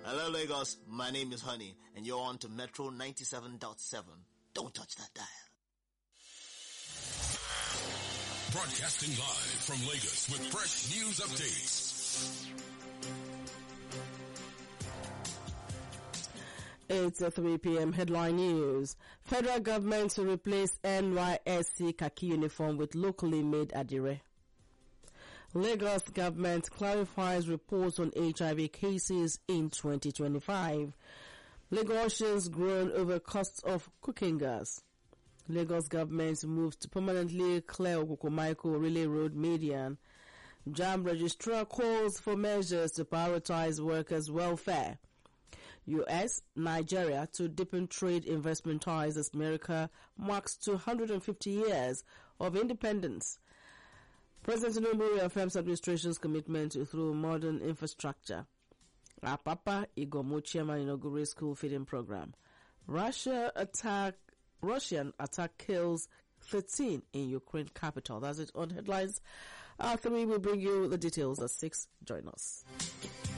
Hello Lagos, my name is Honey, and you're on to Metro 97.7. Don't touch that dial. Broadcasting live from Lagos with fresh news updates. It's 3 p.m. headline news. Federal government to replace NYSC khaki uniform with locally made adire. Lagos government clarifies reports on HIV cases in 2025. Lagosians groan over costs of cooking gas. Lagos government moves to permanently clear Okokomaiko Relay Road median. JAMB registrar calls for measures to prioritize workers' welfare. U.S., Nigeria to deepen trade investment ties as America marks 250 years of independence. President Tinubu reaffirms administration's commitment through modern infrastructure. Apapa Igomo chairman inaugurates school feeding program. Russian attack kills 13 in Ukraine capital. That's it on headlines. 3 will bring you the details at 6. Join us.